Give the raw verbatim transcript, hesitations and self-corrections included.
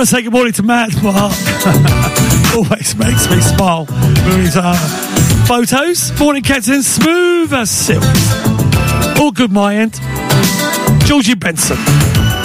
Got to say good morning to Matt Mark. Always makes me smile with his uh, photos. Morning, Captain. Smooth as silk. All good, my end. Georgie Benson.